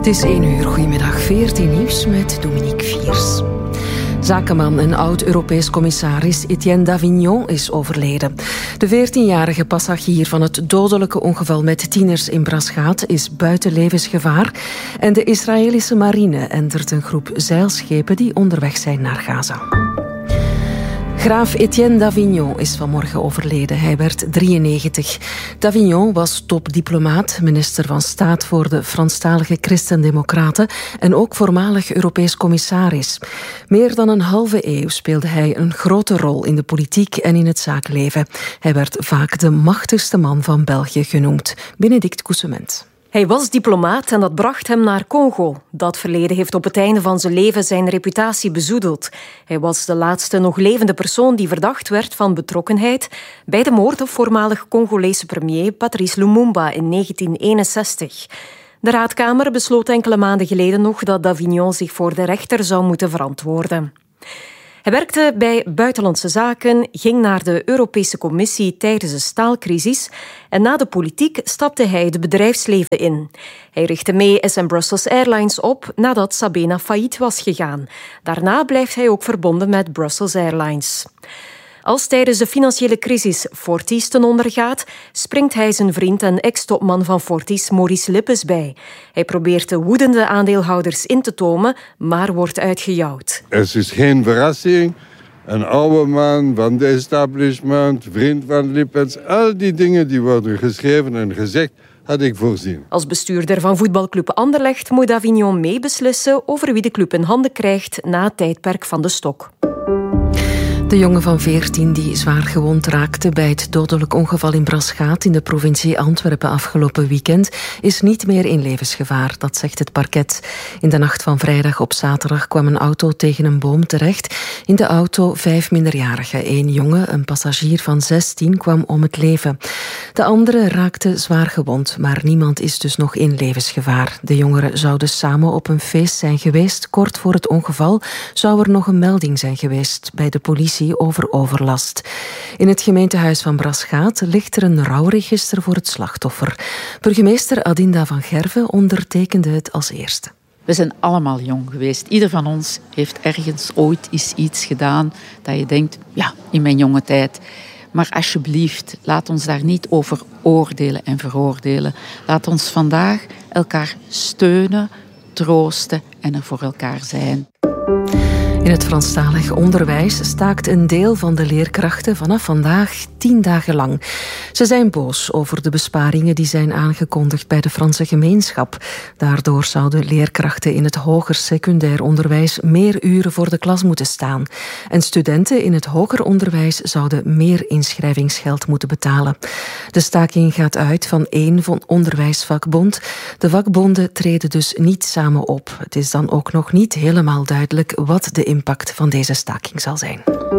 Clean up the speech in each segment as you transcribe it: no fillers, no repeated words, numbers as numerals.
Het is 1 uur. Goedemiddag. 14 nieuws met Dominique Viers. Zakenman en oud-Europees commissaris Etienne Davignon is overleden. De 14-jarige passagier van het dodelijke ongeval met tieners in Braschaat is buiten levensgevaar. En de Israëlische marine entert een groep zeilschepen die onderweg zijn naar Gaza. Graaf Etienne Davignon is vanmorgen overleden. Hij werd 93. Davignon was topdiplomaat, minister van Staat voor de Franstalige Christendemocraten en ook voormalig Europees commissaris. Meer dan een halve eeuw speelde hij een grote rol in de politiek en in het zakenleven. Hij werd vaak de machtigste man van België genoemd. Benedict Coussement. Hij was diplomaat en dat bracht hem naar Congo. Dat verleden heeft op het einde van zijn leven zijn reputatie bezoedeld. Hij was de laatste nog levende persoon die verdacht werd van betrokkenheid bij de moord op voormalig Congolese premier Patrice Lumumba in 1961. De Raadkamer besloot enkele maanden geleden nog dat Davignon zich voor de rechter zou moeten verantwoorden. Hij werkte bij Buitenlandse Zaken, ging naar de Europese Commissie tijdens de staalcrisis en na de politiek stapte hij het bedrijfsleven in. Hij richtte mee SM Brussels Airlines op nadat Sabena failliet was gegaan. Daarna blijft hij ook verbonden met Brussels Airlines. Als tijdens de financiële crisis Fortis ten onder gaat, springt hij zijn vriend en ex-topman van Fortis, Maurice Lippes, bij. Hij probeert de woedende aandeelhouders in te tomen, maar wordt uitgejouwd. Het is geen verrassing. Een oude man van de establishment, vriend van Lippes, al die dingen die worden geschreven en gezegd, had ik voorzien. Als bestuurder van voetbalclub Anderlecht moet Davignon meebeslissen over wie de club in handen krijgt na het tijdperk van de stok. De jongen van 14 die zwaar gewond raakte bij het dodelijk ongeval in Braschaat in de provincie Antwerpen afgelopen weekend is niet meer in levensgevaar, dat zegt het parket. In de nacht van vrijdag op zaterdag kwam een auto tegen een boom terecht. In de auto 5 minderjarigen. 1 jongen, een passagier van 16, kwam om het leven. De andere raakte zwaar gewond, maar niemand is dus nog in levensgevaar. De jongeren zouden samen op een feest zijn geweest. Kort voor het ongeval zou er nog een melding zijn geweest bij de politie over overlast. In het gemeentehuis van Braschaat ligt er een rouwregister voor het slachtoffer. Burgemeester Adinda van Gerven ondertekende het als eerste. We zijn allemaal jong geweest. Ieder van ons heeft ergens ooit iets gedaan dat je denkt, ja, in mijn jonge tijd. Maar alsjeblieft, laat ons daar niet over oordelen en veroordelen. Laat ons vandaag elkaar steunen, troosten en er voor elkaar zijn. In het Franstalig onderwijs staakt een deel van de leerkrachten vanaf vandaag 10 dagen lang. Ze zijn boos over de besparingen die zijn aangekondigd bij de Franse gemeenschap. Daardoor zouden leerkrachten in het hoger secundair onderwijs meer uren voor de klas moeten staan. En studenten in het hoger onderwijs zouden meer inschrijvingsgeld moeten betalen. De staking gaat uit van 1 onderwijsvakbond. De vakbonden treden dus niet samen op. Het is dan ook nog niet helemaal duidelijk wat de impact van deze staking zal zijn.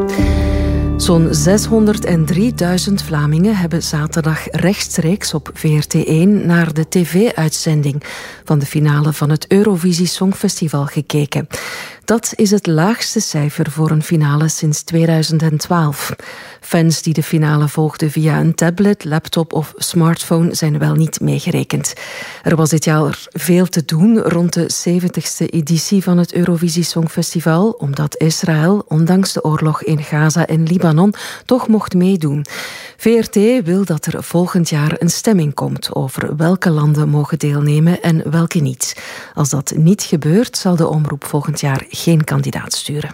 Zo'n 603.000 Vlamingen hebben zaterdag rechtstreeks op VRT1 naar de tv-uitzending van de finale van het Eurovisie Songfestival gekeken. Dat is het laagste cijfer voor een finale sinds 2012. Fans die de finale volgden via een tablet, laptop of smartphone zijn wel niet meegerekend. Er was dit jaar veel te doen rond de 70ste editie van het Eurovisie Songfestival, omdat Israël, ondanks de oorlog in Gaza en Libanon, toch mocht meedoen. VRT wil dat er volgend jaar een stemming komt over welke landen mogen deelnemen en welke niet. Als dat niet gebeurt, zal de omroep volgend jaar geen kandidaat sturen.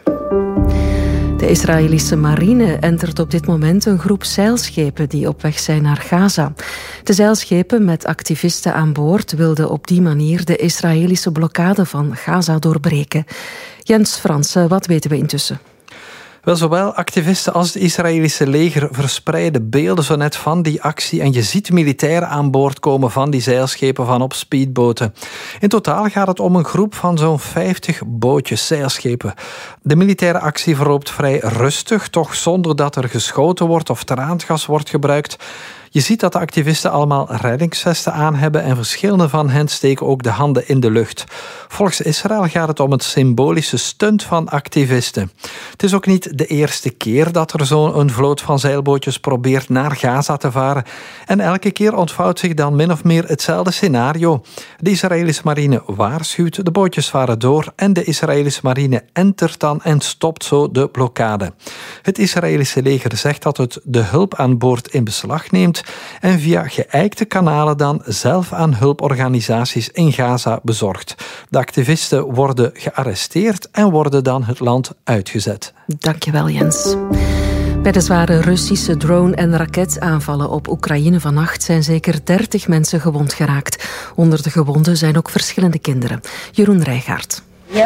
De Israëlische marine entert op dit moment een groep zeilschepen die op weg zijn naar Gaza. De zeilschepen met activisten aan boord wilden op die manier de Israëlische blokkade van Gaza doorbreken. Jens Fransen, wat weten we intussen? Wel, zowel activisten als het Israëlische leger verspreiden beelden zo net van die actie en je ziet militairen aan boord komen van die zeilschepen van op speedboten. In totaal gaat het om een groep van zo'n 50 bootjes, zeilschepen. De militaire actie verloopt vrij rustig, toch zonder dat er geschoten wordt of traangas wordt gebruikt. Je ziet dat de activisten allemaal reddingsvesten aan hebben en verschillende van hen steken ook de handen in de lucht. Volgens Israël gaat het om een symbolische stunt van activisten. Het is ook niet de eerste keer dat er zo'n vloot van zeilbootjes probeert naar Gaza te varen. En elke keer ontvouwt zich dan min of meer hetzelfde scenario. De Israëlische marine waarschuwt, de bootjes varen door en de Israëlische marine entert dan en stopt zo de blokkade. Het Israëlische leger zegt dat het de hulp aan boord in beslag neemt en via geëikte kanalen dan zelf aan hulporganisaties in Gaza bezorgt. De activisten worden gearresteerd en worden dan het land uitgezet. Dankjewel, Jens. Bij de zware Russische drone- en raketaanvallen op Oekraïne vannacht zijn zeker 30 mensen gewond geraakt. Onder de gewonden zijn ook verschillende kinderen. Jeroen Rijgaard.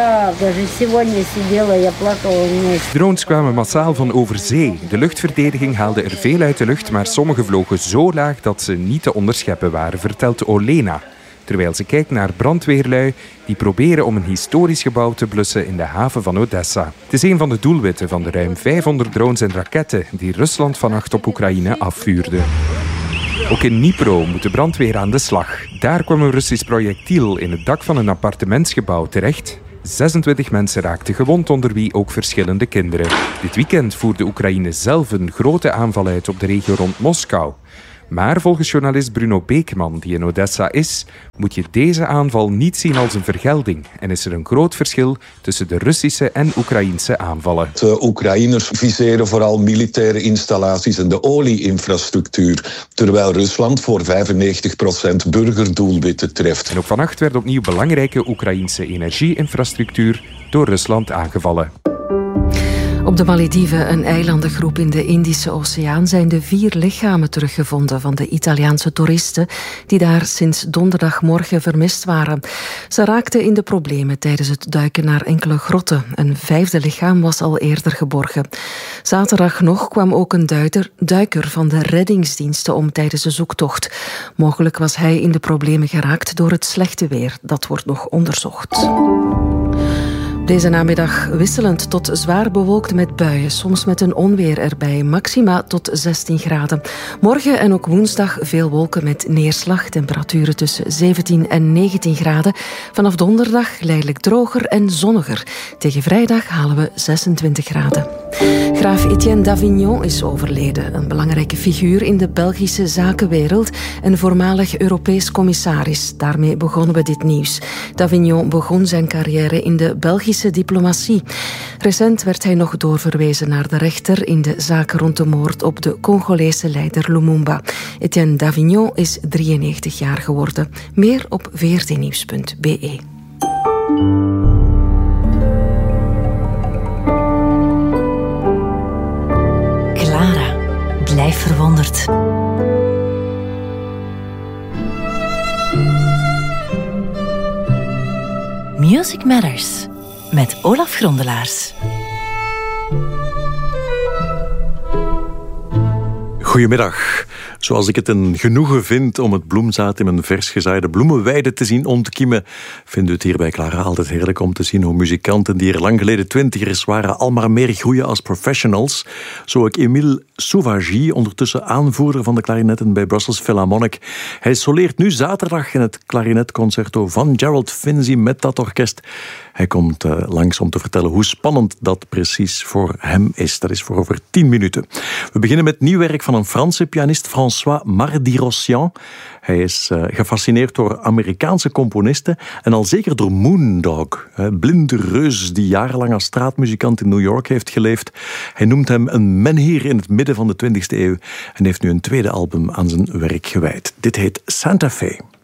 Drones kwamen massaal van over zee. De luchtverdediging haalde er veel uit de lucht, maar sommige vlogen zo laag dat ze niet te onderscheppen waren, vertelt Olena. Terwijl ze kijkt naar brandweerlui die proberen om een historisch gebouw te blussen in de haven van Odessa. Het is een van de doelwitten van de ruim 500 drones en raketten die Rusland vannacht op Oekraïne afvuurde. Ook in Dnipro moet de brandweer aan de slag. Daar kwam een Russisch projectiel in het dak van een appartementsgebouw terecht. 26 mensen raakten gewond, onder wie ook verschillende kinderen. Dit weekend voerde Oekraïne zelf een grote aanval uit op de regio rond Moskou. Maar volgens journalist Bruno Beekman, die in Odessa is, moet je deze aanval niet zien als een vergelding. En is er een groot verschil tussen de Russische en Oekraïnse aanvallen. De Oekraïners viseren vooral militaire installaties en de olie-infrastructuur, terwijl Rusland voor 95% burgerdoelwitten treft. En ook vannacht werd opnieuw belangrijke Oekraïnse energie-infrastructuur door Rusland aangevallen. Op de Malediven, een eilandengroep in de Indische Oceaan, zijn de 4 lichamen teruggevonden van de Italiaanse toeristen die daar sinds donderdagmorgen vermist waren. Ze raakten in de problemen tijdens het duiken naar enkele grotten. Een 5e lichaam was al eerder geborgen. Zaterdag nog kwam ook een duiker van de reddingsdiensten om tijdens de zoektocht. Mogelijk was hij in de problemen geraakt door het slechte weer. Dat wordt nog onderzocht. Deze namiddag wisselend tot zwaar bewolkt met buien, soms met een onweer erbij, maxima tot 16 graden. Morgen en ook woensdag veel wolken met neerslag, temperaturen tussen 17 en 19 graden. Vanaf donderdag geleidelijk droger en zonniger. Tegen vrijdag halen we 26 graden. Graaf Etienne d'Avignon is overleden, een belangrijke figuur in de Belgische zakenwereld en voormalig Europees commissaris. Daarmee begonnen we dit nieuws. D'Avignon begon zijn carrière in de Belgische diplomatie. Recent werd hij nog doorverwezen naar de rechter in de zaak rond de moord op de Congolese leider Lumumba. Etienne d'Avignon is 93 jaar geworden. Meer op vrtnieuws.be. Clara, blijf verwonderd. Music Matters met Olaf Grondelaars. Goedemiddag. Zoals ik het een genoegen vind om het bloemzaad in mijn vers gezaaide bloemenweide te zien ontkiemen, vindt u het hier bij Clara altijd heerlijk om te zien hoe muzikanten die er lang geleden 20ers waren al maar meer groeien als professionals. Zo ook Émile Sauvagy, ondertussen aanvoerder van de klarinetten bij Brussels Philharmonic. Hij soleert nu zaterdag in het klarinetconcerto van Gerald Finzi met dat orkest. Hij komt langs om te vertellen hoe spannend dat precies voor hem is. Dat is voor over 10 minuten. We beginnen met nieuw werk van een Franse pianist, François Mardy-Rossian. Hij is gefascineerd door Amerikaanse componisten en al zeker door Moondog, blinde reus die jarenlang als straatmuzikant in New York heeft geleefd. Hij noemt hem een menhir in het midden van de 20e eeuw en heeft nu een tweede album aan zijn werk gewijd. Dit heet Santa Fe.